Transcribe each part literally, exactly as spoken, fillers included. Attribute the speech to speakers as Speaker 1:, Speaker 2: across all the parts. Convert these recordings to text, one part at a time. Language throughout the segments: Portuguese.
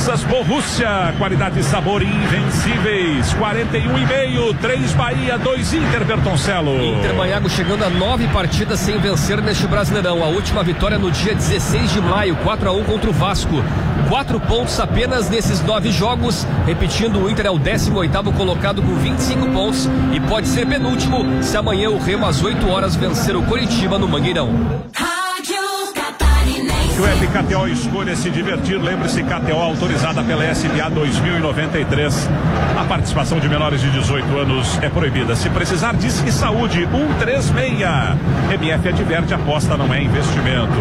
Speaker 1: Pizzas Borussia, qualidade e sabor invencíveis. quarenta e um e meio, três Bahia, dois Inter, Bertoncello.
Speaker 2: Inter Maiago chegando a nove partidas sem vencer neste Brasileirão. A última vitória no dia dezesseis de maio, quatro a um contra o Vasco. Quatro pontos apenas nesses nove jogos. Repetindo, o Inter é o décimo oitavo colocado com vinte e cinco pontos e pode ser penúltimo se amanhã o Remo às oito horas vencer o Coritiba no Mangueirão.
Speaker 1: O Web K T O, escolha se divertir. Lembre-se, K T O autorizada pela S B A dois mil e noventa e três. A participação de menores de dezoito anos é proibida. Se precisar, Disque Saúde um três seis. M F adverte, aposta não é investimento.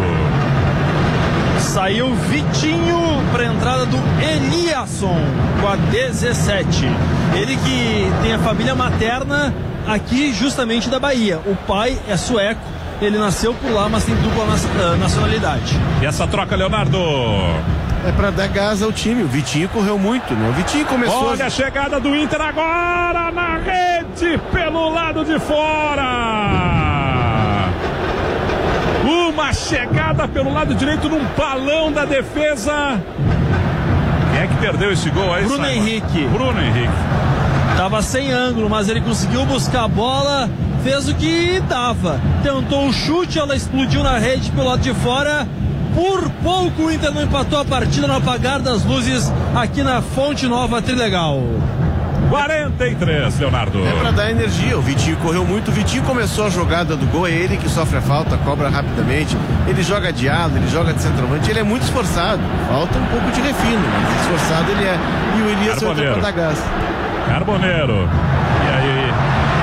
Speaker 3: Saiu Vitinho para a entrada do Eliasson com a dezessete. Ele que tem a família materna aqui justamente da Bahia. O pai é sueco. Ele nasceu por lá, mas tem dupla nacionalidade.
Speaker 1: E essa troca, Leonardo?
Speaker 4: É pra dar gás ao time. O Vitinho correu muito, né? O Vitinho começou...
Speaker 1: Olha a chegada do Inter agora na rede, pelo lado de fora. Uma chegada pelo lado direito num balão da defesa. Quem é que perdeu esse gol aí?
Speaker 3: Bruno Henrique.
Speaker 1: Bruno Henrique.
Speaker 3: Tava sem ângulo, mas ele conseguiu buscar a bola, fez o que dava. Tentou o chute, ela explodiu na rede pelo lado de fora. Por pouco o Inter não empatou a partida no apagar das luzes aqui na Fonte Nova Trilegal.
Speaker 1: quarenta e três, Leonardo.
Speaker 4: É pra dar energia, o Vitinho correu muito. O Vitinho começou a jogada do gol, é ele que sofre a falta, cobra rapidamente. Ele joga de ala, ele joga de centroavante, ele é muito esforçado. Falta um pouco de refino, mas esforçado ele é. E o Elias entrou pra dar gás.
Speaker 1: Carboneiro. E aí?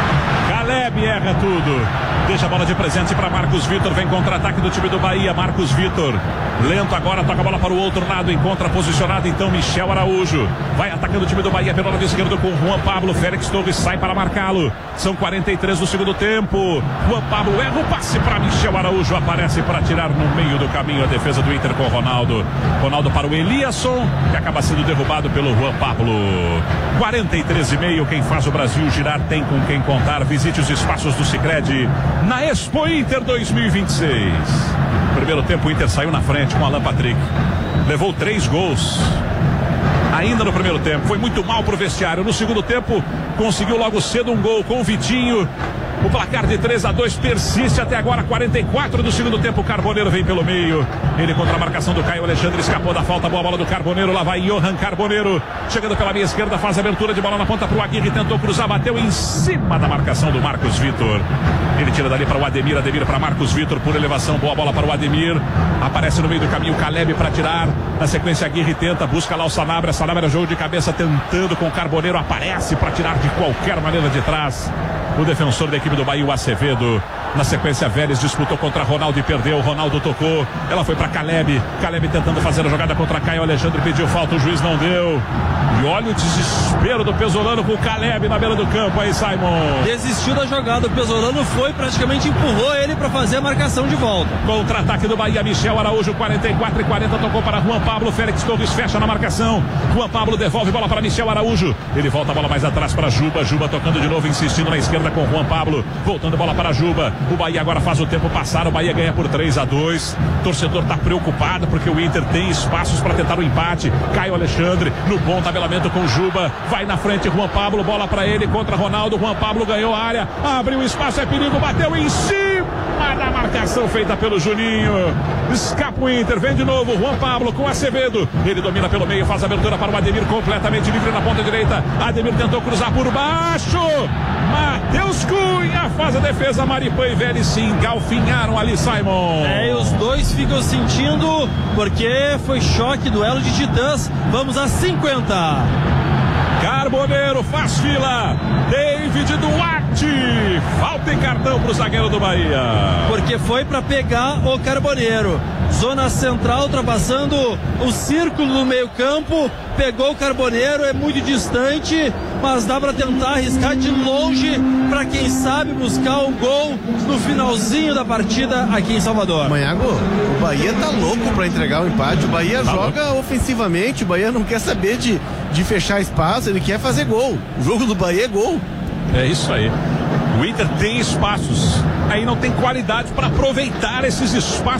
Speaker 1: Caleb erra tudo. Deixa a bola de presente para Marcos Vitor. Vem contra-ataque do time do Bahia. Marcos Vitor. Lento agora, toca a bola para o outro lado. Encontra posicionado então Michel Araújo. Vai atacando o time do Bahia pelo lado esquerdo com Juan Pablo. Félix Torres sai para marcá-lo. São quarenta e três do segundo tempo. Juan Pablo erra o passe para Michel Araújo. Aparece para tirar no meio do caminho a defesa do Inter com Ronaldo. Ronaldo para o Eliasson, que acaba sendo derrubado pelo Juan Pablo. quarenta e três e meio. Quem faz o Brasil girar tem com quem contar. Visite os espaços do Sicredi na Expo Inter dois mil e vinte e seis. Primeiro tempo o Inter saiu na frente com Alan Patrick. Levou três gols ainda no primeiro tempo. Foi muito mal pro vestiário. No segundo tempo conseguiu logo cedo um gol com o Vitinho. O placar de três a dois persiste até agora. Quarenta e quatro do segundo tempo. O Carboneiro vem pelo meio. Ele contra a marcação do Caio Alexandre. Escapou da falta. Boa bola do Carboneiro. Lá vai Johan Carboneiro. Chegando pela minha esquerda. Faz a abertura de bola na ponta pro Aguirre. Tentou cruzar. Bateu em cima da marcação do Marcos Vitor. Ele tira dali para o Ademir. Ademir para Marcos Vitor por elevação. Boa bola para o Ademir. Aparece no meio do caminho o Caleb para tirar. Na sequência Aguirre tenta. Busca lá o Sanabria. Sanabria jogo de cabeça tentando com o Carboneiro. Aparece para tirar de qualquer maneira de trás. O defensor da equipe do Bahia, o Acevedo. Na sequência, Vélez disputou contra Ronaldo e perdeu. Ronaldo tocou. Ela foi para Caleb. Caleb tentando fazer a jogada contra Caio Alexandre. Pediu falta, o juiz não deu. E olha o desespero do Pesolano com o Caleb na beira do campo aí, Simon.
Speaker 3: Desistiu da jogada. O Pesolano foi, praticamente empurrou ele para fazer a marcação de volta.
Speaker 1: Contra-ataque do Bahia, Michel Araújo, quarenta e quatro e quarenta. Tocou para Juan Pablo. Félix Torres fecha na marcação. Juan Pablo devolve bola para Michel Araújo. Ele volta a bola mais atrás para Juba. Juba tocando de novo, insistindo na esquerda com Juan Pablo. Voltando bola para Juba. O Bahia agora faz o tempo passar. O Bahia ganha por três a dois. O torcedor está preocupado porque o Inter tem espaços para tentar o empate. Caio Alexandre no bom tabelamento com Juba. Vai na frente Juan Pablo. Bola para ele contra Ronaldo. Juan Pablo ganhou a área. Abriu o espaço, é perigo. Bateu em cima da marcação feita pelo Juninho. Escapa o Inter. Vem de novo Juan Pablo com Acevedo. Ele domina pelo meio. Faz a abertura para o Ademir completamente livre na ponta direita. Ademir tentou cruzar por baixo. Matheus Cunha faz a defesa. Maripã e Vélez se engalfinharam ali, Simon.
Speaker 3: É, e os dois ficam sentindo porque foi choque, duelo de titãs. Vamos a cinquenta.
Speaker 1: Carboneiro faz fila. David Duarte. Falta em cartão pro zagueiro do Bahia.
Speaker 3: Porque foi para pegar o Carboneiro. Zona central, ultrapassando o círculo do meio campo. Pegou o Carboneiro, é muito distante, mas dá para tentar arriscar de longe para quem sabe buscar um gol no finalzinho da partida aqui em Salvador.
Speaker 4: Manhago, o Bahia tá louco para entregar o empate. O Bahia tá joga louco ofensivamente. O Bahia não quer saber de, de fechar espaço, ele quer fazer gol. O jogo do Bahia é gol.
Speaker 1: É isso aí. O Inter tem espaços, aí não tem qualidade para aproveitar esses espaços.